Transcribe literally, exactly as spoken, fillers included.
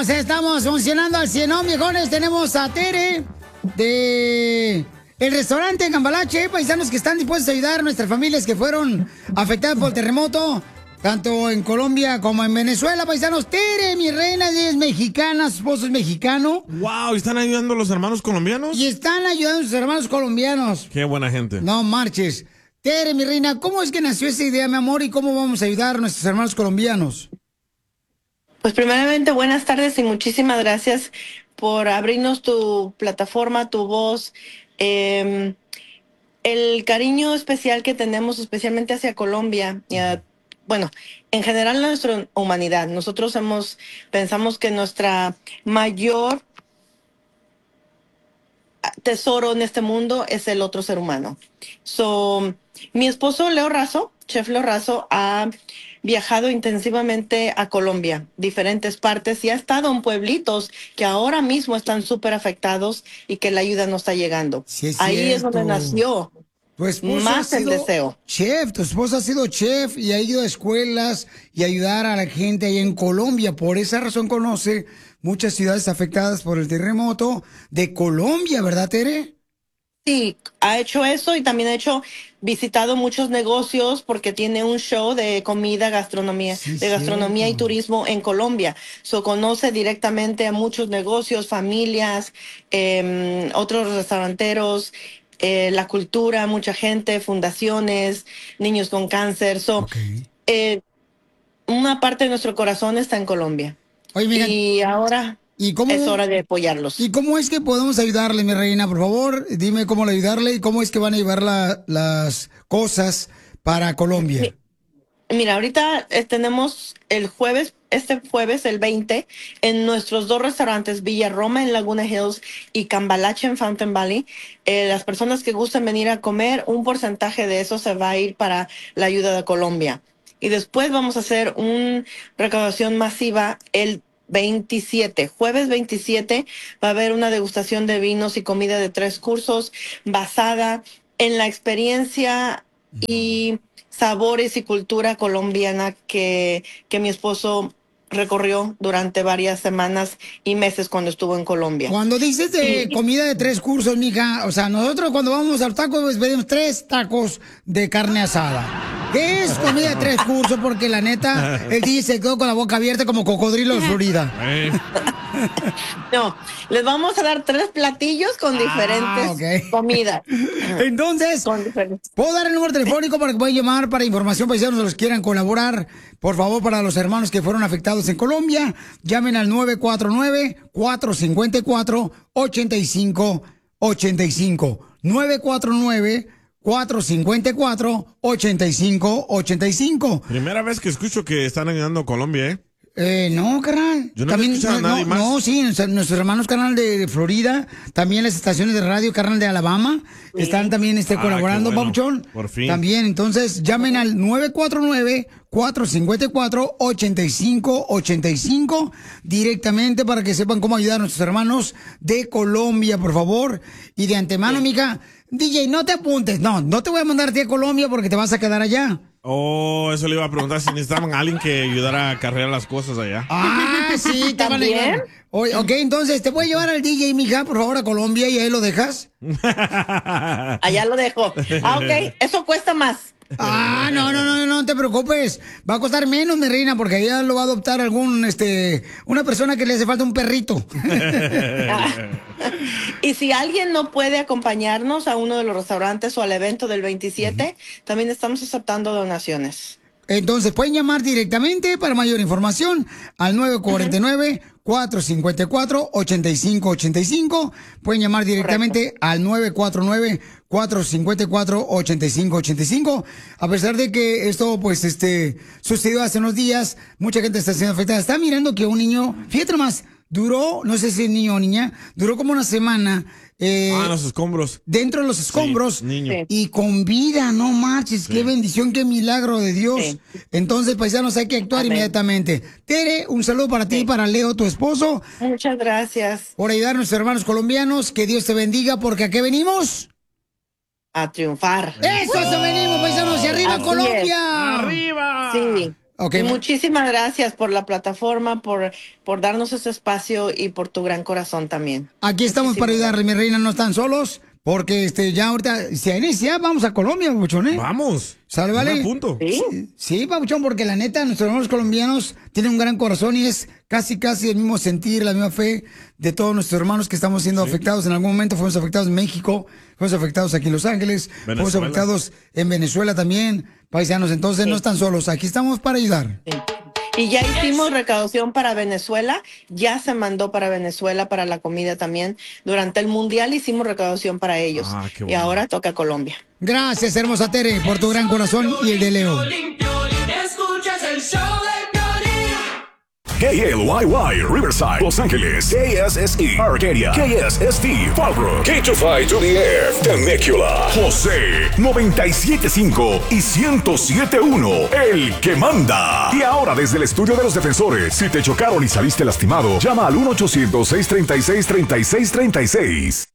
paisanos, estamos funcionando al cien, ¿no, viejones? Tenemos a Tere de el restaurante Cambalache, paisanos que están dispuestos a ayudar a nuestras familias que fueron afectadas por el terremoto, tanto en Colombia como en Venezuela, paisanos. Tere, mi reina, ella es mexicana, su esposo es mexicano. Wow, ¿están ayudando a los hermanos colombianos? Y están ayudando a sus hermanos colombianos. Qué buena gente. No marches. Tere, mi reina, ¿cómo es que nació esa idea, mi amor, y cómo vamos a ayudar a nuestros hermanos colombianos? Pues primeramente, buenas tardes y muchísimas gracias por abrirnos tu plataforma, tu voz. Eh, el cariño especial que tenemos especialmente hacia Colombia, y a, bueno, en general a nuestra humanidad. Nosotros hemos, pensamos que nuestra mayor tesoro en este mundo es el otro ser humano. So, mi esposo Leo Razo, Chef Leo Razo, ha viajado intensivamente a Colombia, diferentes partes, y ha estado en pueblitos que ahora mismo están súper afectados y que la ayuda no está llegando. Sí, es Ahí cierto. es donde nació Tu esposo más ha el sido deseo. Chef, tu esposo ha sido chef y ha ido a escuelas y ayudar a la gente ahí en Colombia. Por esa razón conoce muchas ciudades afectadas por el terremoto de Colombia, ¿verdad, Tere? Sí, ha hecho eso y también ha hecho, visitado muchos negocios porque tiene un show de comida, gastronomía, Sí, de gastronomía cierto. y turismo en Colombia. So, conoce directamente a muchos negocios, familias, eh, otros restauranteros, eh, la cultura, mucha gente, fundaciones, niños con cáncer. So, Ok. eh, una parte de nuestro corazón está en Colombia. Oye, mira, Y ahora ¿y cómo, es hora de apoyarlos. ¿y cómo es que podemos ayudarle, mi reina? Por favor, dime cómo le ayudarle y cómo es que van a llevar la- las cosas para Colombia. Mi- Mira, ahorita eh, tenemos el jueves, este jueves, el veinte, en nuestros dos restaurantes, Villa Roma en Laguna Hills y Cambalache en Fountain Valley. Eh, las personas que gusten venir a comer, un porcentaje de eso se va a ir para la ayuda de Colombia. Y después vamos a hacer una recaudación masiva el veintisiete, jueves veintisiete, va a haber una degustación de vinos y comida de tres cursos basada en la experiencia y sabores y cultura colombiana que, que mi esposo recorrió durante varias semanas y meses cuando estuvo en Colombia. Cuando dices de Y- comida de tres cursos, mija, o sea, nosotros cuando vamos al taco, pues pedimos tres tacos de carne asada. ¿Qué es comida de tres cursos? Porque la neta, el D J se quedó con la boca abierta como cocodrilo de Florida. Eh, No, les vamos a dar tres platillos con diferentes ok. comidas. Entonces, Con diferentes. ¿puedo dar el número telefónico para que puedan llamar para información paisanos los que quieran colaborar? Por favor, para los hermanos que fueron afectados en Colombia, llamen al nueve cuatro nueve, cuatro cinco cuatro, ocho cinco ocho cinco. nueve cuatro nueve, cuatro cinco cuatro, ocho cinco ocho cinco. primera vez que escucho que están ayudando a Colombia, ¿eh? Eh, no, carnal. Yo no había escuchado a no, nadie no, más. no, sí, nuestros, nuestros hermanos, carnal, de, de Florida, también las estaciones de radio, carnal, de Alabama, están también este, Ah, colaborando, qué bueno. Papuchón. Por fin. También, entonces, llamen al nueve cuatro nueve, cuatro cinco cuatro, ocho cinco ocho cinco directamente para que sepan cómo ayudar a nuestros hermanos de Colombia, por favor. Y de antemano, mija, D J, no te apuntes. No, no te voy a mandar a ti a Colombia porque te vas a quedar allá. Oh, eso le iba a preguntar si necesitaban a alguien que ayudara a cargar las cosas allá. Ah, sí, te van a ¿También? llevar. Oye, ok, entonces, ¿te voy a llevar al D J, mija, por favor, a Colombia y ahí lo dejas? Allá lo dejo. Ah, ok, eso cuesta más. Ah, no, no, no, no, no te preocupes. Va a costar menos, mi reina, porque allá lo va a adoptar algún, este, una persona que le hace falta un perrito. Y si alguien no puede acompañarnos a uno de los restaurantes o al evento del veintisiete, también estamos aceptando donaciones. Entonces, pueden llamar directamente para mayor información al nueve cuatro nueve, cuatro cinco cuatro, ocho cinco ocho cinco. Pueden llamar directamente al nueve cuatro nueve, cuatro cinco cuatro, ocho cinco ocho cinco. A pesar de que esto, pues, este, sucedió hace unos días, mucha gente está siendo afectada. Está mirando que un niño, fíjate nomás, duró, no sé si es niño o niña, duró como una semana. Eh, Ah, los escombros. dentro de los escombros Sí, niño. Sí. y con vida, no marches, Sí. qué bendición, qué milagro de Dios. Sí. Entonces, paisanos, hay que actuar Amén. inmediatamente. Tere, un saludo para ti y Sí. para Leo, tu esposo, Muchas gracias. por ayudar a nuestros hermanos colombianos. Que Dios te bendiga, porque ¿a qué venimos? A triunfar. ¡Eso, eso venimos, paisanos! ¡Y arriba, Así Colombia! ¡Arriba! Sí. Okay. Muchísimas gracias por la plataforma, por, por darnos ese espacio y por tu gran corazón también. Aquí estamos Muchísimas para ayudarle, mi reina, no están solos. Porque este ya ahorita se inicia, vamos a Colombia, Pabuchón, ¿eh? Vamos. ¿Sale, vale? Un punto. ¿Sí? Sí, sí, Pabuchón, porque la neta, nuestros hermanos colombianos tienen un gran corazón y es casi, casi el mismo sentir, la misma fe de todos nuestros hermanos que estamos siendo sí. afectados. En algún momento fuimos afectados en México, fuimos afectados aquí en Los Ángeles, Venezuela. Fuimos afectados en Venezuela también, paisanos. Entonces sí. no están solos, aquí estamos para ayudar. Sí. Y ya hicimos recaudación para Venezuela, ya se mandó para Venezuela para la comida también. Durante el Mundial hicimos recaudación para ellos. Ah, qué bueno. Y ahora toca Colombia. Gracias, hermosa Tere, por tu gran corazón y el de Leo. Escuchas el show de K L Y Y, Riverside, Los Ángeles, K S S E, Arcadia, K S S T, Fallbrook, K two five to the F, Temecula, José, noventa y siete punto cinco y ciento siete punto uno, el que manda. Y ahora desde el estudio de los defensores, si te chocaron y saliste lastimado, llama al uno ochocientos, seiscientos treinta y seis, treinta y seis treinta y seis.